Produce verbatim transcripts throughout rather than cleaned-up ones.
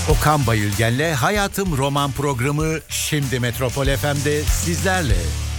Okan Bayülgen'le Hayatım Roman programı şimdi Metropol F M'de sizlerle.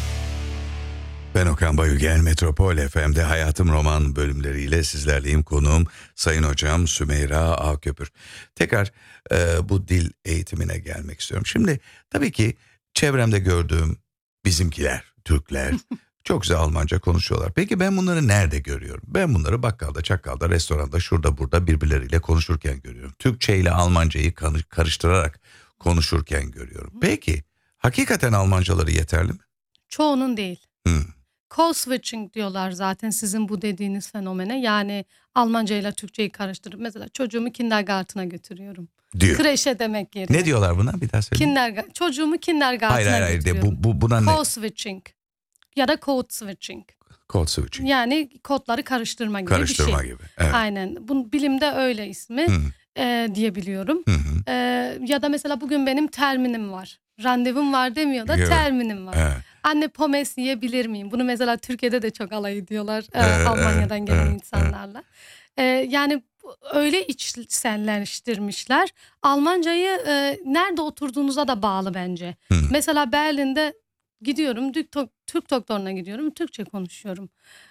Ben Okan Bayülgen, Metropol F M'de Hayatım Roman bölümleriyle sizlerleyim. Konuğum Sayın Hocam Sümeyra Ağköpür. Tekrar e, bu dil eğitimine gelmek istiyorum. Şimdi tabii ki çevremde gördüğüm bizimkiler, Türkler çok güzel Almanca konuşuyorlar. Peki ben bunları nerede görüyorum? Ben bunları bakkalda, çakkalda, restoranda, şurada burada birbirleriyle konuşurken görüyorum. Türkçe ile Almancayı karıştırarak konuşurken görüyorum. Peki hakikaten Almancaları yeterli mi? Çoğunun değil. Hmm. Code switching diyorlar zaten sizin bu dediğiniz fenomene. Yani Almanca ile Türkçeyi karıştırıp mesela çocuğumu kindergarten'a götürüyorum. Diyor. Kreşe demek yerine. Ne diyorlar buna? Bir daha söyle. Kinderga- çocuğumu kindergarten'a Hayır hayır hayır. De, götürüyorum. bu, bu, buna ne? Code switching ya da code switching. Code switching. Yani kodları karıştırma gibi Karıştırma bir şey. gibi. Evet. Aynen. Bu bilimde öyle ismi Hı. e, diyebiliyorum. Hı hı. E, ya da mesela bugün benim terminim var. Randevum var demiyor da Evet. terminim var. Evet. Anne pomes yiyebilir miyim? Bunu mesela Türkiye'de de çok alay ediyorlar e, Evet, Almanya'dan evet, gelen evet, insanlarla. E, yani öyle içselleştirmişler. Almancayı e, nerede oturduğunuza da bağlı bence. Hı. Mesela Berlin'de gidiyorum, Türk, Türk doktoruna gidiyorum, Türkçe konuşuyorum.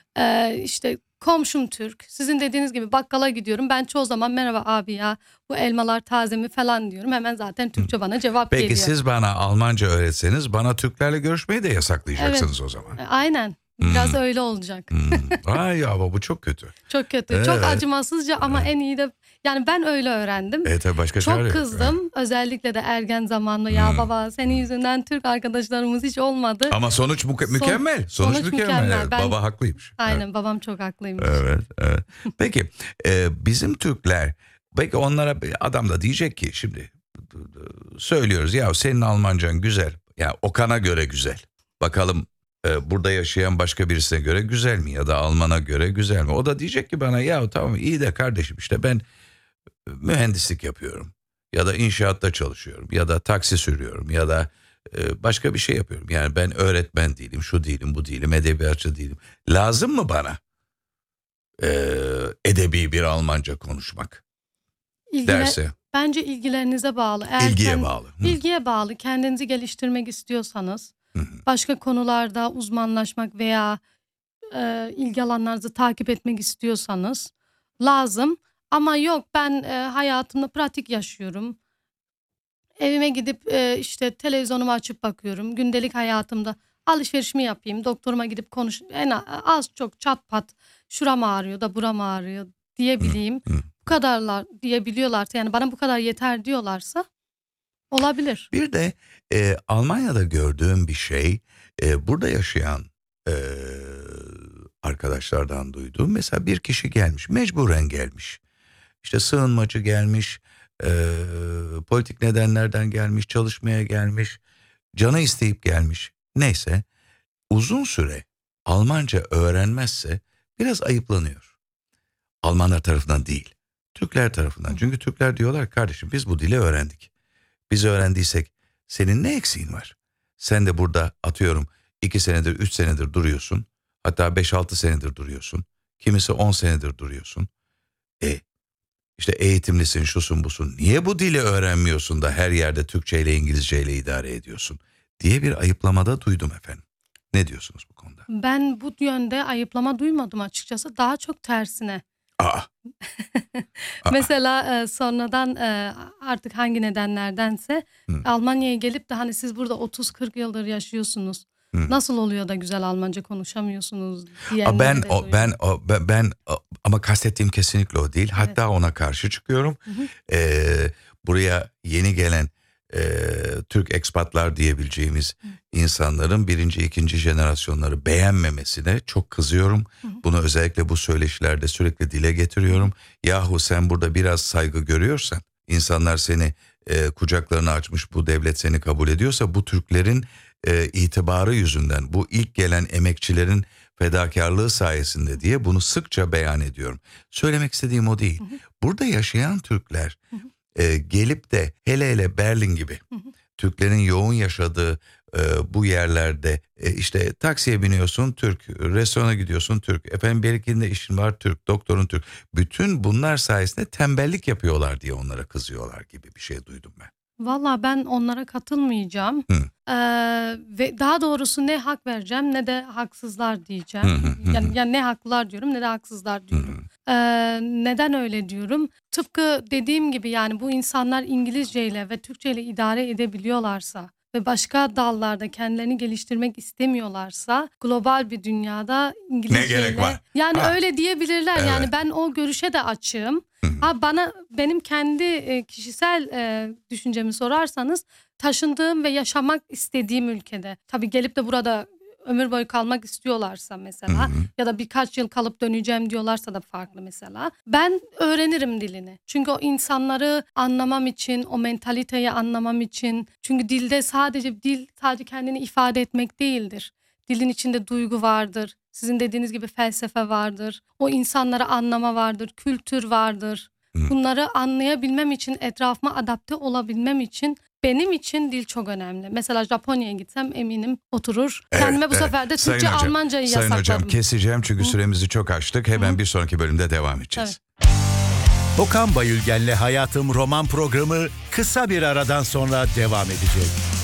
E, işte komşum Türk. Sizin dediğiniz gibi bakkala gidiyorum. Ben çoğu zaman merhaba abi ya bu elmalar taze mi falan diyorum. Hemen zaten Türkçe bana cevap Peki geliyor. siz bana Almanca öğretseniz bana Türklerle görüşmeyi de yasaklayacaksınız o zaman. E, Aynen. Biraz Hmm. öyle olacak. Hmm. Ay ama bu çok kötü. Çok kötü. Evet. Çok acımasızca ama en iyi de yani ben öyle öğrendim. Evet tabii başka çare Çok yok. kızdım. Özellikle de ergen zamanlı. Ya Hmm. baba senin yüzünden Türk arkadaşlarımız hiç olmadı. Ama sonuç mu- mükemmel. Sonuç, sonuç mükemmel. mükemmel. Evet. Ben- Baba haklıymış. Aynen Evet. babam çok haklıymış. Evet, evet. Peki e, bizim Türkler, belki onlara adam da diyecek ki şimdi söylüyoruz ya senin Almancan güzel. Ya Okan'a göre güzel. Bakalım e, burada yaşayan başka birisine göre güzel mi ya da Alman'a göre güzel mi? O da diyecek ki bana ya tamam iyi de kardeşim işte ben mühendislik yapıyorum. Ya da inşaatta çalışıyorum ya da taksi sürüyorum ya da e, başka bir şey yapıyorum. Yani ben öğretmen değilim, şu değilim, bu değilim, edebiyatçı değilim. Lazım mı bana e, edebi bir Almanca konuşmak İlgile- derse? Bence ilgilerinize bağlı. Eğer İlgiye kend- bağlı. Hı. İlgiye bağlı. Kendinizi geliştirmek istiyorsanız, Hı hı. başka konularda uzmanlaşmak veya e, ilgi alanlarınızı takip etmek istiyorsanız lazım. Ama yok ben e, hayatımda pratik yaşıyorum. Evime gidip e, işte televizyonumu açıp bakıyorum. Gündelik hayatımda alışverişimi yapayım. Doktoruma gidip konuş. En a- az çok çat pat şuram ağrıyor da buram ağrıyor diyebileyim. Hı. Bu kadarlar diyebiliyorlarsa yani bana bu kadar yeter diyorlarsa olabilir. Bir de e, Almanya'da gördüğüm bir şey, e, burada yaşayan e, arkadaşlardan duyduğum, mesela bir kişi gelmiş, mecburen gelmiş. İşte sığınmacı gelmiş, e, politik nedenlerden gelmiş, çalışmaya gelmiş, canı isteyip gelmiş. Neyse, uzun süre Almanca öğrenmezse biraz ayıplanıyor. Almanlar tarafından değil, Türkler tarafından. Çünkü Türkler diyorlar kardeşim biz bu dili öğrendik. Biz öğrendiysek senin ne eksiğin var? Sen de burada atıyorum iki senedir, üç senedir duruyorsun. Hatta beş altı senedir duruyorsun. Kimisi on senedir duruyorsun. E işte eğitimlisin, şusun busun. Niye bu dili öğrenmiyorsun da her yerde Türkçe ile İngilizce ile idare ediyorsun? Diye bir ayıplamada duydum efendim. Ne diyorsunuz bu konuda? Ben bu yönde ayıplama duymadım açıkçası. Daha çok tersine. Aa, Aa. Mesela e, sonradan e, artık hangi nedenlerdense Hı. Almanya'ya gelip de hani siz burada otuz kırk yıldır yaşıyorsunuz. Hı. Nasıl oluyor da güzel Almanca konuşamıyorsunuz Aa, diyenleri ben de o, duydum. ben o, ben, ben o- ama kastettiğim kesinlikle o değil. Hatta ona karşı çıkıyorum. Hı hı. Ee, buraya yeni gelen e, Türk ekspatlar diyebileceğimiz Hı. insanların birinci, ikinci jenerasyonları beğenmemesine çok kızıyorum. Hı hı. Bunu özellikle bu söyleşilerde sürekli dile getiriyorum. Yahu sen burada biraz saygı görüyorsan, insanlar seni e, kucaklarını açmış, bu devlet seni kabul ediyorsa bu Türklerin e, itibarı yüzünden, bu ilk gelen emekçilerin fedakarlığı sayesinde diye bunu sıkça beyan ediyorum. Söylemek istediğim o değil. Hı hı. Burada yaşayan Türkler Hı hı. e, gelip de hele hele Berlin gibi Hı hı. Türklerin yoğun yaşadığı e, bu yerlerde e, işte taksiye biniyorsun Türk, restorana gidiyorsun Türk, efendim bir ikinde işin var Türk, doktorun Türk. Bütün bunlar sayesinde tembellik yapıyorlar diye onlara kızıyorlar gibi bir şey duydum ben. Valla ben onlara katılmayacağım. Hı. Ee, ve daha doğrusu ne hak vereceğim ne de haksızlar diyeceğim. Hı hı hı. Yani, yani ne haklılar diyorum ne de haksızlar diyorum. Ee, neden öyle diyorum? Tıpkı dediğim gibi yani bu insanlar İngilizce ile ve Türkçe ile idare edebiliyorlarsa ve başka dallarda kendilerini geliştirmek istemiyorlarsa global bir dünyada İngilizce Ne gerek ile var? yani Ha. öyle diyebilirler. Evet. Yani ben o görüşe de açığım. Ha, bana benim kendi e, kişisel e, düşüncemi sorarsanız taşındığım ve yaşamak istediğim ülkede tabii gelip de burada ömür boyu kalmak istiyorlarsa mesela Hı hı. ya da birkaç yıl kalıp döneceğim diyorlarsa da farklı mesela. Ben öğrenirim dilini. Çünkü o insanları anlamam için, o mentaliteyi anlamam için. Çünkü dilde sadece dil sadece kendini ifade etmek değildir. Dilin içinde duygu vardır. Sizin dediğiniz gibi felsefe vardır. O insanları anlama vardır, kültür vardır. Hı. Bunları anlayabilmem için, etrafıma adapte olabilmem için benim için dil çok önemli. Mesela Japonya'ya gitsem eminim oturur. Evet, Kendime bu evet. sefer de Sayın Türkçe, hocam, Almancayı Sayın yasakladım. hocam keseceğim çünkü süremizi çok aştık. Hemen bir sonraki bölümde devam edeceğiz. Okan Bayülgen'le Hayatım roman programı kısa bir aradan sonra devam edecek.